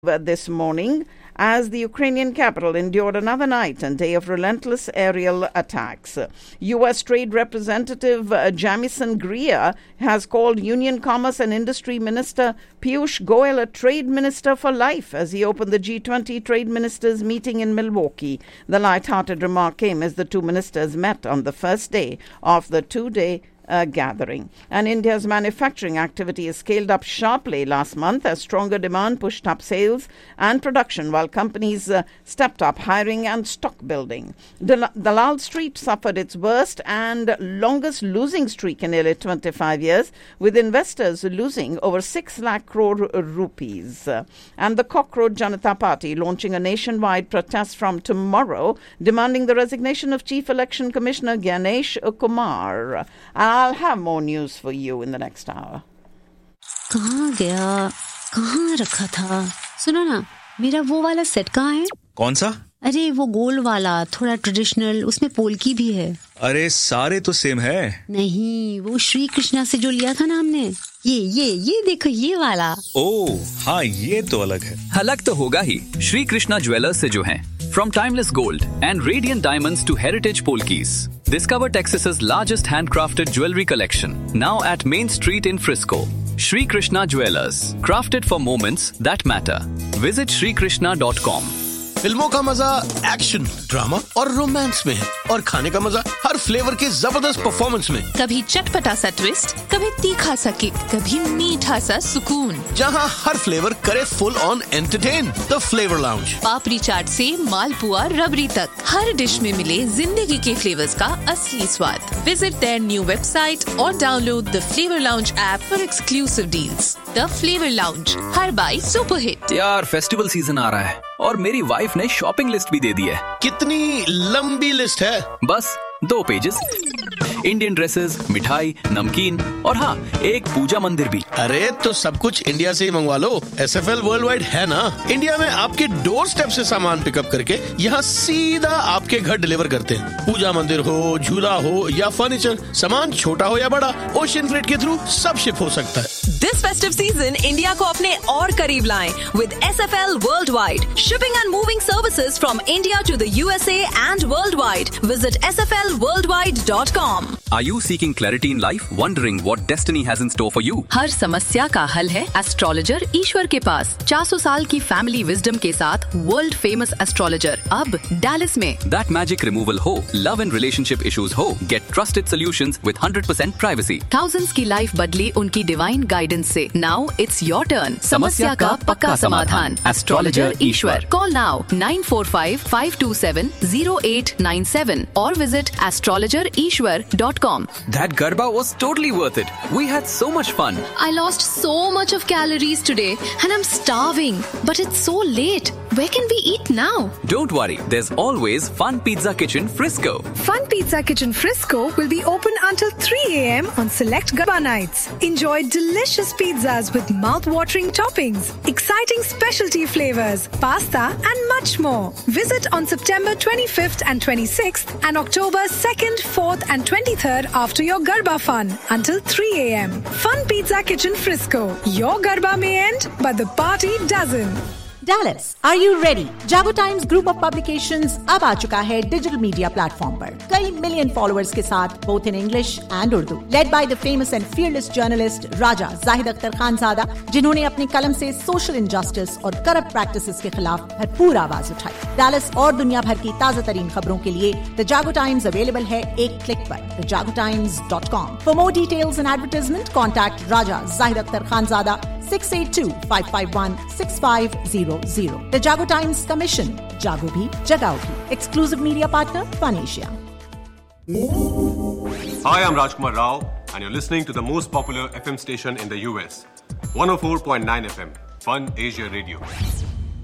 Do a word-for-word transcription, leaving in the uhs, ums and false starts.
this morning as the Ukrainian capital endured another night and day of relentless aerial attacks. U S Trade Representative uh, Jamieson Greer has called Union Commerce and Industry Minister Piyush Goyal a trade minister for life as he opened the G twenty trade ministers meeting in Milwaukee. The light-hearted remark came as the two ministers met on the first day of the two-day Uh, gathering. And India's manufacturing activity is scaled up sharply last month as stronger demand pushed up sales and production while companies uh, stepped up hiring and stock building. Dal- Dalal Street suffered its worst and longest losing streak in nearly twenty-five years, with investors losing over six lakh crore rupees. Uh, and the Cockroach Janata Party launching a nationwide protest from tomorrow demanding the resignation of Chief Election Commissioner Ganesh Kumar. I'll have more news for you in the next hour. कहाँ गया? कहाँ रखा था? सुनो ना, मेरा वो वाला सेट कहाँ है? कौन सा? अरे वो गोल वाला, थोड़ा ट्रेडिशनल, उसमें पोल्की भी है। अरे सारे तो सेम है। नहीं, वो श्री कृष्णा से जो लिया था ना हमने, ये ये ये देखो ये वाला। ओह हाँ, ये तो अलग है। अलग तो होगा ही, श्री कृष्णा ज्वेलर्स से जो हैं। From timeless gold and radiant diamonds to heritage polkis, discover Texas's largest handcrafted jewelry collection. Now at Main Street in Frisco. Shri Krishna Jewelers, crafted for moments that matter. Visit shri krishna dot com. फिल्मों का मजा action, drama और romance में है और खाने का मजा हर फ्लेवर के जबरदस्त परफॉर्मेंस में। कभी चटपटा सा ट्विस्ट, कभी तीखा सा किक, कभी मीठा सा सुकून। जहां हर फ्लेवर करे full on entertain. The flavour lounge. पापड़ी चाट से मालपुआ रबड़ी तक, हर डिश में मिले जिंदगी के फ्लेवर्स का असली स्वाद। विजिट देयर न्यू वेबसाइट और download the flavour lounge app for exclusive deals. The flavour lounge, her by super hit. यार फेस्टिवल सीजन आ रहा है और मेरी वाइफ ने शॉपिंग लिस्ट भी दे दी है। कितनी लंबी लिस्ट है? बस दो पेजेस। इंडियन ड्रेसेस, मिठाई, नमकीन और हाँ, एक पूजा मंदिर भी। अरे तो सब कुछ इंडिया से ही मंगवा लो। S F L world wide है ना। इंडिया में आपके डोर स्टेप से सामान पिकअप करके यहाँ सीधा आपके घर डिलीवर करते हैं। पूजा मंदिर हो, झूला हो या फर्नीचर, सामान छोटा हो या बड़ा, ओशियन फ्रेट के थ्रू सब शिप हो सकता है। दिस फेस्टिव सीजन इंडिया को अपने और करीब लाएं with S F L world wide shipping and moving services from India to the U S A and world wide. Visit S F L world wide dot com. Are you seeking clarity in life? Wondering what destiny has in store for you? हर समस्या का हल है astrologer ईश्वर के पास। चार सौ साल की family wisdom के साथ वर्ल्ड फेमस एस्ट्रोलॉजर अब डैलस में। That magic removal हो, love and relationship issues हो, get trusted solutions with one hundred percent privacy. Thousands की लाइफ बदली उनकी डिवाइन गाइडेंस से। Now it's your turn. समस्या का पक्का समाधान। Astrologer Ishwar. Call now nine four five five two seven zero eight nine seven or visit astrologer ishwar dot com. That Garba was totally worth it. We had so much fun. I lost so much of calories today and I'm starving. But it's so late. Where can we eat now? Don't worry. There's always Fun Pizza Kitchen Frisco. Fun Pizza Kitchen Frisco will be open until three a.m. on select Garba nights. Enjoy delicious pizzas with mouth-watering toppings, exciting specialty flavors, pasta and much more. Visit on September twenty-fifth and twenty-sixth and October second, fourth and twenty-third after your Garba fun until three a.m. Fun Pizza Kitchen Frisco. Your Garba may end, but the party doesn't. Dallas, are you ready? Jago Times Group of Publications अब आ चुका है digital media platform पर कई million followers के साथ, both in English and Urdu. Led by the famous and fearless journalist Raja Zahid Akhtar Khanzada, जिन्होंने अपनी कलम से सोशल इंजस्टिस और करप्ट प्रैक्टिसेस के खिलाफ भरपूर आवाज उठाई। Dallas और दुनिया भर की ताजा तरीन खबरों के लिए The Jago Times अवेलेबल है एक क्लिक पर the jago times dot com. For more details and advertisement, contact Raja Zahid Akhtar Khanzada six eight two five five one six five zero zero. The Jago Times Commission. Jago bhi, jagao bhi. Exclusive media partner, Fun Asia. Hi, I'm Rajkumar Rao, and you're listening to the most popular F M station in the U S. one oh four point nine F M, Fun Asia Radio.